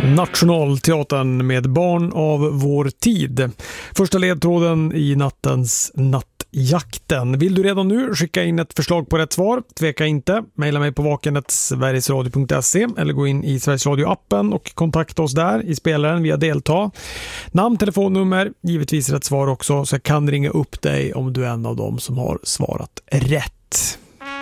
Nationalteatern med barn av vår tid. Första ledtråden i nattens nattjakten. Vill du redan nu skicka in ett förslag på rätt svar? Tveka inte. Maila mig på vaken@sverigesradio.se eller gå in i Sveriges Radio-appen och kontakta oss där i spelaren via delta. Namn, telefonnummer, givetvis rätt svar också, så jag kan ringa upp dig om du är en av dem som har svarat rätt.